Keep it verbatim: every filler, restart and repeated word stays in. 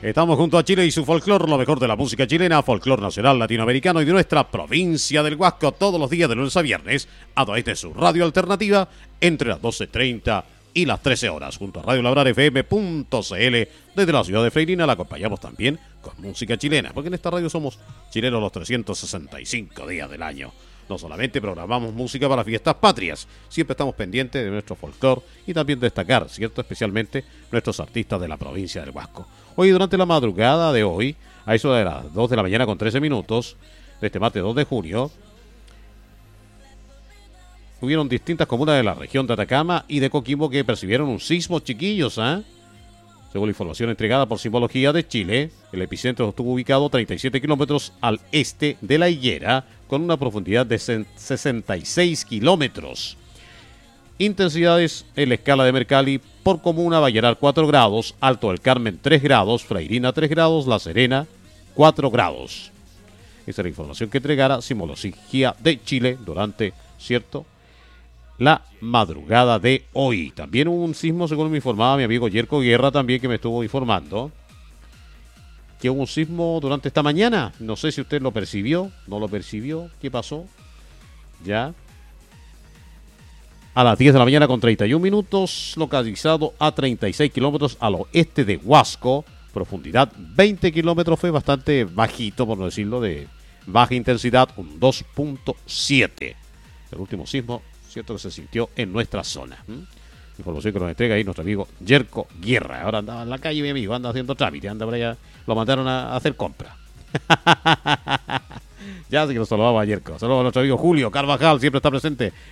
Estamos junto a Chile y su folclore, lo mejor de la música chilena, folclore nacional, latinoamericano y de nuestra provincia del Huasco, todos los días de lunes a viernes, a través de su radio alternativa, entre las doce treinta y las trece horas, junto a Radio Labrar F M punto C L, desde la ciudad de Freirina. La acompañamos también con música chilena, porque en esta radio somos chilenos los trescientos sesenta y cinco días del año. No solamente programamos música para fiestas patrias, siempre estamos pendientes de nuestro folclore y también destacar, ¿cierto?, especialmente nuestros artistas de la provincia del Huasco. Hoy, durante la madrugada de hoy, a eso de las dos de la mañana con trece minutos, de este martes dos de junio, hubieron distintas comunas de la región de Atacama y de Coquimbo que percibieron un sismo, chiquillos, ¿ah? ¿eh? Según la información entregada por Sismología de Chile, el epicentro estuvo ubicado treinta y siete kilómetros al este de La Higuera, con una profundidad de sesenta y seis kilómetros. Intensidades en la escala de Mercalli: por comuna, Vallenar cuatro grados, Alto del Carmen tres grados, Freirina tres grados, La Serena cuatro grados. Esa es la información que entregara Sismología de Chile durante, ¿cierto?, la madrugada de hoy. También hubo un sismo, según me informaba mi amigo Yerko Guerra, también, que me estuvo informando que hubo un sismo durante esta mañana. No sé si usted lo percibió, no lo percibió, ¿qué pasó? Ya. A las diez de la mañana con treinta y un minutos, localizado a treinta y seis kilómetros al oeste de Huasco, profundidad veinte kilómetros, fue bastante bajito, por no decirlo, de baja intensidad, un dos punto siete. El último sismo, cierto, que se sintió en nuestra zona. ¿Mm? Información que nos entrega ahí nuestro amigo Yerko Guerra. Ahora andaba en la calle, mi amigo, anda haciendo trámite, anda por allá, lo mandaron a hacer compra. Ya, así que nos saludamos a Yerko. Saludos a nuestro amigo Julio Carvajal, siempre está presente